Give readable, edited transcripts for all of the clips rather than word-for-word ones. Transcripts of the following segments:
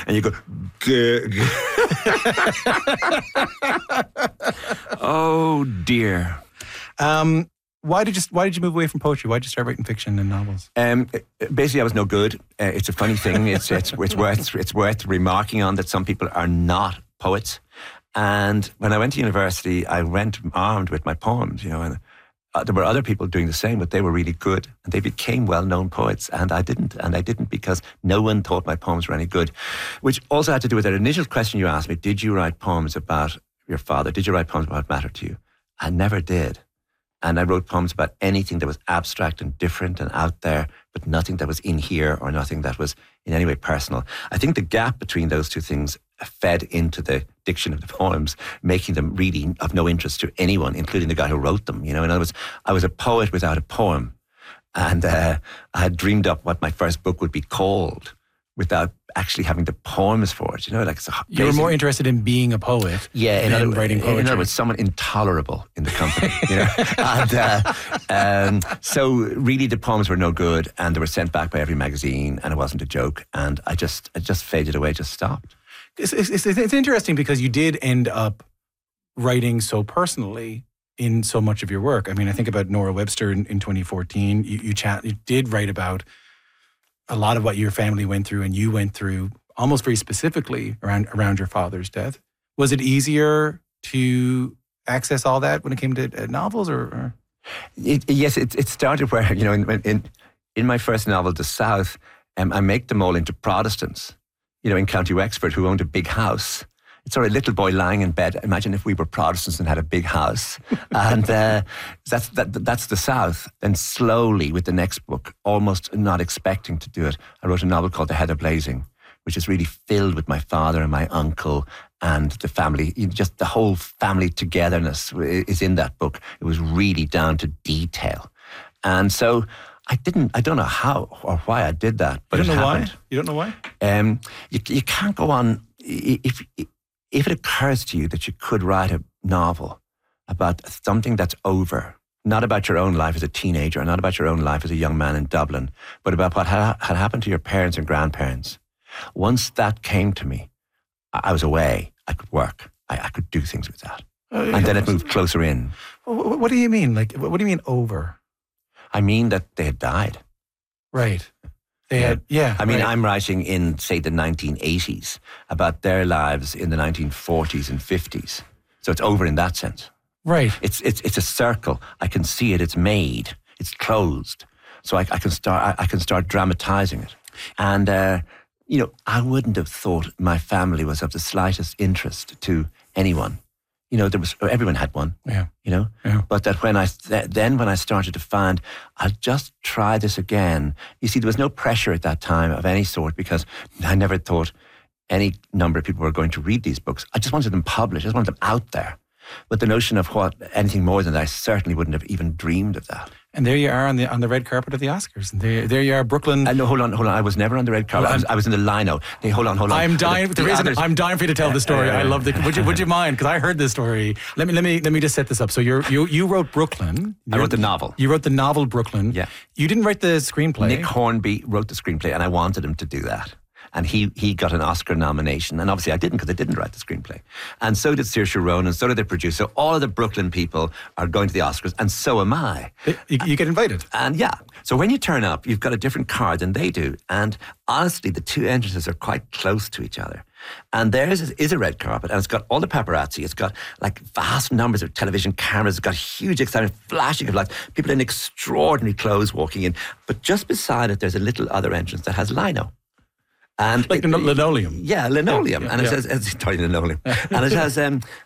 and you go, oh dear. Why did you move away from poetry? Why did you start writing fiction and novels? Basically, I was no good. It's a funny thing. It's worth remarking on that some people are not poets. And when I went to university, I went armed with my poems, and there were other people doing the same, but they were really good. And they became well-known poets. And I didn't. And I didn't because no one thought my poems were any good, which also had to do with that initial question you asked me. Did you write poems about your father? Did you write poems about what mattered to you? I never did. And I wrote poems about anything that was abstract and different and out there, but nothing that was in here or nothing that was in any way personal. I think the gap between those two things fed into the diction of the poems, making them really of no interest to anyone, including the guy who wrote them. In other words, I was a poet without a poem. And I had dreamed up what my first book would be called without actually having the poems for it. You were more interested in being a poet than writing poetry. In other words, someone intolerable in the company. So really the poems were no good, and they were sent back by every magazine, and it wasn't a joke, and I just faded away, just stopped. It's interesting because you did end up writing so personally in so much of your work. I mean, I think about Nora Webster in 2014. You did write about a lot of what your family went through and you went through, almost very specifically around your father's death. Was it easier to access all that when it came to novels, or? Yes, it started where, in my first novel, The South, I make them all into Protestants, in County Wexford, who owned a big house. It's sort of a little boy lying in bed. Imagine if we were Protestants and had a big house. And that's The South. Then slowly, with the next book, almost not expecting to do it, I wrote a novel called The Heather Blazing, which is really filled with my father and my uncle and the family. Just the whole family togetherness is in that book. It was really down to detail. And so I don't know how or why I did that, but it happened. You don't know why? You can't go on... If it occurs to you that you could write a novel about something that's over, not about your own life as a teenager, not about your own life as a young man in Dublin, but about what had happened to your parents and grandparents, once that came to me, I was away. I could work. I could do things with that. And then it moved closer in. What do you mean? What do you mean over? I mean that they had died. Right. I'm writing in, say, the 1980s about their lives in the 1940s and 50s. So it's over in that sense. Right. It's a circle. I can see it. It's made. It's closed. So I can start dramatizing it. And I wouldn't have thought my family was of the slightest interest to anyone. Everyone had one. Yeah. But that when I started to find, I'll just try this again. You see, there was no pressure at that time of any sort because I never thought any number of people were going to read these books. I just wanted them published. I just wanted them out there. But the notion of anything more than that, I certainly wouldn't have even dreamed of that. And there you are on the red carpet of the Oscars. And there you are, Brooklyn. No, hold on. I was never on the red carpet. I was in the lino. Hold on. I'm dying. I'm dying for you to tell the story. I love the. Would you mind? Because I heard this story. Let me just set this up. So you wrote Brooklyn. I wrote the novel. You wrote the novel Brooklyn. Yeah. You didn't write the screenplay. Nick Hornby wrote the screenplay, and I wanted him to do that. And he got an Oscar nomination. And obviously I didn't, because I didn't write the screenplay. And so did Saoirse Ronan, so did the producer. All of the Brooklyn people are going to the Oscars, and so am I. You get invited. And yeah. So when you turn up, you've got a different card than they do. And honestly, the two entrances are quite close to each other. And theirs is a red carpet, and it's got all the paparazzi. It's got like vast numbers of television cameras. It's got huge, exciting flashing of lights. People in extraordinary clothes walking in. But just beside it, there's a little other entrance that has lino. And like linoleum. Yeah, linoleum. And it says, linoleum. And it has,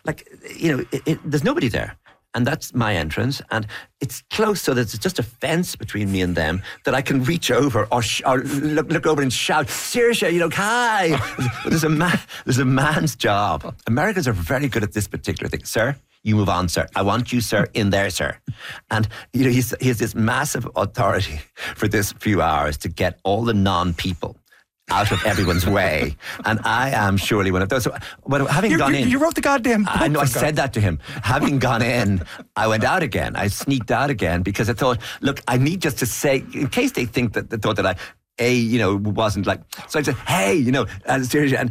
there's nobody there. And that's my entrance. And it's close so that it's just a fence between me and them that I can reach over or look over and shout, Saoirse, hi. There's a man's job. Americans are very good at this particular thing. Sir, you move on, sir. I want you, sir, in there, sir. And he has this massive authority for this few hours to get all the non-people out of everyone's way. And I am surely one of those. So, having gone in... You wrote the goddamn book. I know, I said that to him. Having gone in, I went out again. I sneaked out again because I thought, look, I need just to say, in case they thought that I... wasn't like... So I said, hey, seriously, and